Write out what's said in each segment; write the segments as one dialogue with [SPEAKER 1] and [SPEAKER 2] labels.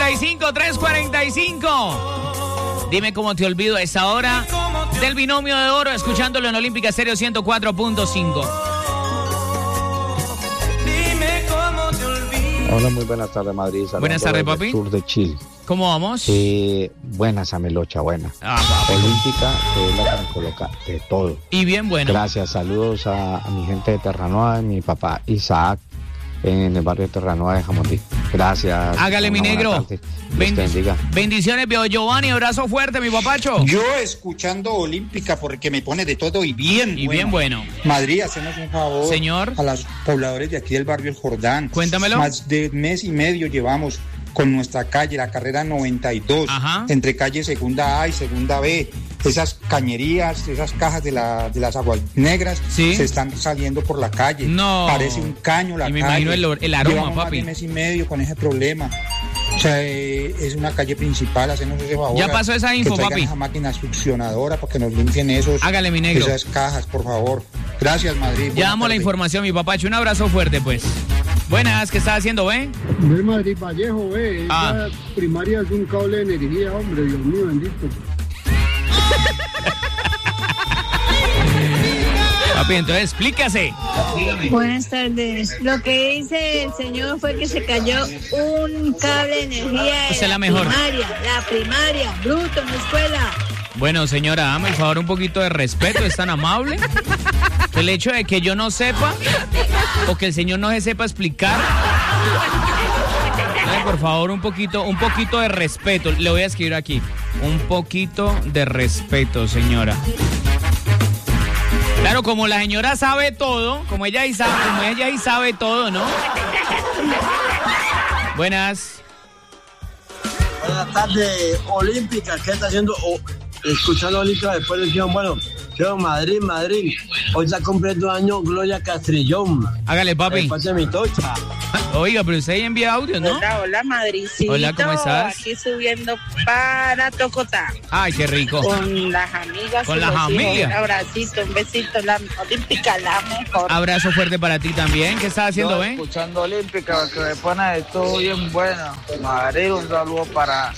[SPEAKER 1] 345-345. Dime cómo te olvido a esa hora del binomio de oro, escuchándolo en Olímpica Estéreo 104.5.
[SPEAKER 2] Hola, muy buenas tardes, Madrid.
[SPEAKER 1] Buenas tardes, papi.
[SPEAKER 2] Sur de Chile.
[SPEAKER 1] ¿Cómo vamos?
[SPEAKER 2] Buena esa melocha, buena.
[SPEAKER 1] Papi.
[SPEAKER 2] Olímpica, que es la que me coloca de todo.
[SPEAKER 1] Y bien bueno.
[SPEAKER 2] Gracias, saludos a mi gente de Terranova, mi papá Isaac, en el barrio de Terranova de Jamondí. Gracias.
[SPEAKER 1] Hágale, mi negro.
[SPEAKER 2] Bendiga.
[SPEAKER 1] Bendiciones, viejo Giovanni. Abrazo fuerte, mi papacho.
[SPEAKER 3] Yo escuchando Olímpica porque me pone de todo y bien
[SPEAKER 1] y bien bueno.
[SPEAKER 3] Madrid, hacemos un favor.
[SPEAKER 1] Señor.
[SPEAKER 3] A los pobladores de aquí del barrio El Jordán.
[SPEAKER 1] Cuéntamelo.
[SPEAKER 3] Más de mes y medio llevamos con nuestra calle, la carrera 92.
[SPEAKER 1] Ajá.
[SPEAKER 3] Entre calle Segunda A y Segunda B. Esas cañerías, esas cajas de las aguas negras,
[SPEAKER 1] ¿sí?,
[SPEAKER 3] se están saliendo por la calle.
[SPEAKER 1] No.
[SPEAKER 3] Parece un caño la
[SPEAKER 1] y me
[SPEAKER 3] calle.
[SPEAKER 1] imagino el aroma,
[SPEAKER 3] llevamos
[SPEAKER 1] papi.
[SPEAKER 3] más de mes y medio con ese problema. O sea, es una calle principal, hacemos ese favor.
[SPEAKER 1] Ya pasó esa info,
[SPEAKER 3] que
[SPEAKER 1] papi.
[SPEAKER 3] esa máquina succionadora para que nos limpien
[SPEAKER 1] Hágale, mi negro.
[SPEAKER 3] esas cajas, por favor. Gracias, Madrid.
[SPEAKER 1] Ya damos la información, mi papacho. Un abrazo fuerte, pues. Buenas, ¿qué estás haciendo, ve?
[SPEAKER 4] Ve, Madrid Vallejo, ve.
[SPEAKER 1] Ah.
[SPEAKER 4] Esa primaria es un cable de energía, hombre, Dios mío, bendito.
[SPEAKER 1] Papi, entonces explícase.
[SPEAKER 5] Buenas tardes. Lo que dice el señor fue que se cayó un cable de energía
[SPEAKER 1] Esa es la mejor.
[SPEAKER 5] La primaria, bruto, en la escuela.
[SPEAKER 1] Bueno, señora, dame por favor un poquito de respeto, es tan amable. El hecho de que yo no sepa o que el señor no se sepa explicar. Dame por favor un poquito de respeto. Le voy a escribir aquí. Un poquito de respeto, señora. Claro, como la señora sabe todo, como ella y sabe todo, ¿no? Buenas.
[SPEAKER 6] Buenas tardes, Olímpica. ¿Qué está haciendo? Escuchando Olímpica, después le dijeron, bueno, Madrid. Hoy está cumpliendo años Gloria Castrillón.
[SPEAKER 1] Hágale, papi.
[SPEAKER 6] Pase mi tocha.
[SPEAKER 1] Oiga, pero usted envía audio, ¿no?
[SPEAKER 5] Hola, Madricito.
[SPEAKER 1] Hola, ¿cómo estás?
[SPEAKER 5] Aquí subiendo para Tocotá.
[SPEAKER 1] Ay, qué rico.
[SPEAKER 5] Con las amigas.
[SPEAKER 1] Con las amigas.
[SPEAKER 5] Un abracito, un besito. La Olímpica, la mejor.
[SPEAKER 1] Abrazo fuerte para ti también. ¿Qué estás haciendo, ven?
[SPEAKER 7] Escuchando Olímpica, que me pone de todo bien bueno. Madrid, un saludo para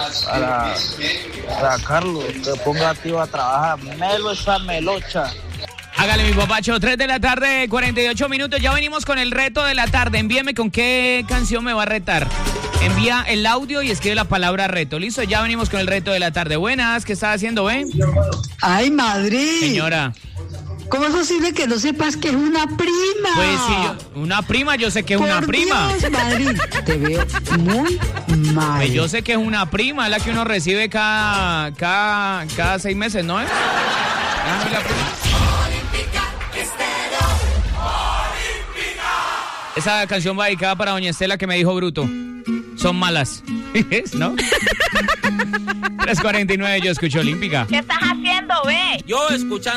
[SPEAKER 7] Carlos, que ponga activo a trabajar. Melo esa melocha.
[SPEAKER 1] Hágale, mi papacho, 3 de la tarde, 48 minutos. Ya venimos con el reto de la tarde. Envíeme con qué canción me va a retar. Envía el audio y escribe la palabra reto. ¿Listo? Ya venimos con el reto de la tarde. Buenas, ¿qué estás haciendo, ven?
[SPEAKER 8] ¡Ay, Madrid!
[SPEAKER 1] Señora.
[SPEAKER 8] ¿Cómo es posible que no sepas que es una prima?
[SPEAKER 1] Pues sí, una prima, yo sé que es una prima.
[SPEAKER 8] Dios, Madrid, te veo muy mal.
[SPEAKER 1] Pues yo sé que es una prima, es la que uno recibe cada 6 meses, ¿no? Esa canción va dedicada para doña Estela, que me dijo bruto. Son malas. ¿No? 3:49, yo escucho Olímpica.
[SPEAKER 5] ¿Qué estás haciendo, ve?
[SPEAKER 1] Yo escuchando.